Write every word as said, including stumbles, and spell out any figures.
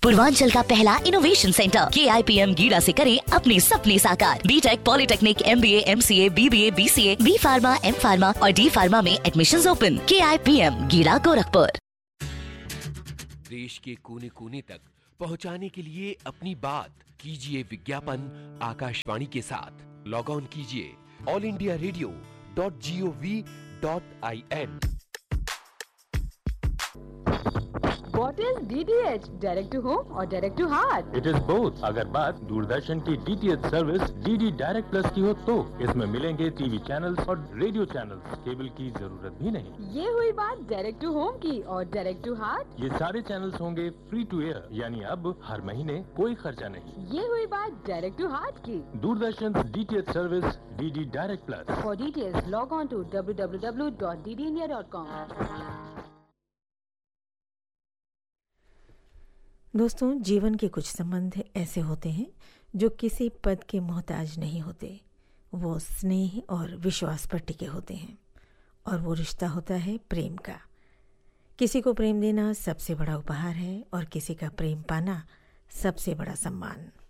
पूर्वांचल का पहला innovation centre के आई पी एम गीरा से करें अपने सपने साकार। बीटेक, पॉलिटेक्निक, एम बी ए, एम सी ए, बी बी ए, बी सी ए, बी फार्मा, एम फार्मा और डी फार्मा में एडमिशंस ओपन। के आई पी एम गीरा, गोरखपुर। देश के कोने कोने तक पहुंचाने के लिए अपनी बात कीजिए विज्ञापन आकाशवाणी के साथ। लॉग ऑन कीजिए all India radio dot G O V dot I N. What is D T H? Direct to home or direct to heart? It is both। अगर बात दूरदर्शन की D T H service D D direct plus की हो तो इसमें मिलेंगे TV channels और radio channels. Cable की जरूरत भी नहीं। ये हुई बात डायरेक्ट टू होम की। और डायरेक्ट टू हार्ट, ये सारे चैनल्स होंगे फ्री टू एयर, यानी अब हर महीने कोई खर्चा नहीं। ये हुई बात डायरेक्ट टू हार्ट की। Doordarshan D T H service D D direct plus. For details log on to w w w dot d d india dot com। दोस्तों, जीवन के कुछ संबंध ऐसे होते हैं जो किसी पद के मोहताज नहीं होते। वो स्नेह और विश्वास पर टिके होते हैं और वो रिश्ता होता है प्रेम का। किसी को प्रेम देना सबसे बड़ा उपहार है और किसी का प्रेम पाना सबसे बड़ा सम्मान।